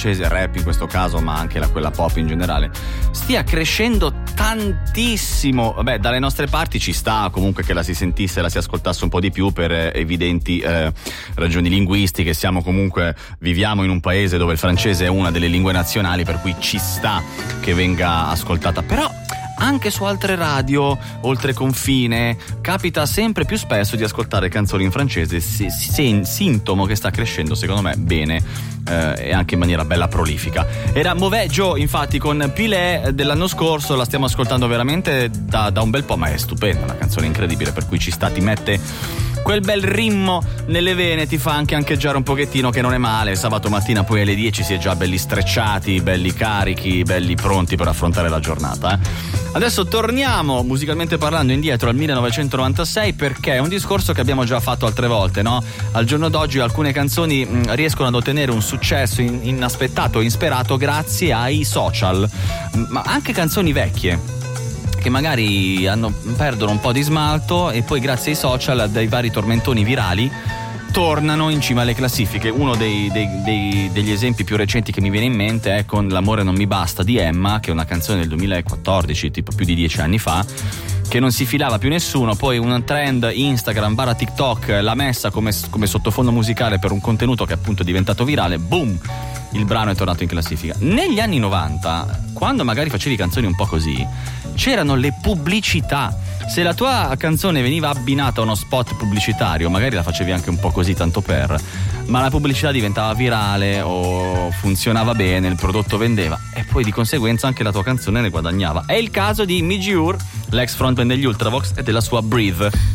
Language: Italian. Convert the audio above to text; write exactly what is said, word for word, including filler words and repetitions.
francese, rap in questo caso, ma anche la, quella pop in generale, stia crescendo tantissimo. Vabbè, dalle nostre parti ci sta comunque che la si sentisse, la si ascoltasse un po' di più per eh, evidenti eh, ragioni linguistiche. Siamo comunque, viviamo in un paese dove il francese è una delle lingue nazionali, per cui ci sta che venga ascoltata. Però anche su altre radio oltre confine capita sempre più spesso di ascoltare canzoni in francese, si, si, sintomo che sta crescendo secondo me bene eh, e anche in maniera bella prolifica. Era Mauvais Joe, infatti, con Pilet dell'anno scorso, la stiamo ascoltando veramente da, da un bel po', ma è stupenda, una canzone incredibile, per cui ci sta, ti mette quel bel ritmo nelle vene, ti fa anche ancheggiare un pochettino, che non è male. Sabato mattina poi alle dieci si è già belli strecciati, belli carichi, belli pronti per affrontare la giornata, eh. Adesso torniamo, musicalmente parlando, indietro al millenovecentonovantasei, perché è un discorso che abbiamo già fatto altre volte, no? Al giorno d'oggi alcune canzoni mh, riescono ad ottenere un successo in, inaspettato, insperato, grazie ai social, ma anche canzoni vecchie che magari hanno, perdono un po' di smalto e poi grazie ai social, dai vari tormentoni virali, tornano in cima alle classifiche. Uno dei, dei, dei, degli esempi più recenti che mi viene in mente è con L'amore non mi basta di Emma, che è una canzone del duemilaquattordici, tipo più di dieci anni fa, che non si filava più nessuno. Poi un trend Instagram barra TikTok l'ha messa come, come sottofondo musicale per un contenuto che è appunto diventato virale. Boom! Il brano è tornato in classifica. Negli anni novanta, quando magari facevi canzoni un po' così, c'erano le pubblicità. Se la tua canzone veniva abbinata a uno spot pubblicitario, magari la facevi anche un po' così tanto per, ma la pubblicità diventava virale o funzionava bene, il prodotto vendeva e poi di conseguenza anche la tua canzone ne guadagnava. È il caso di Midge Ure, l'ex frontman degli Ultravox, e della sua Breathe.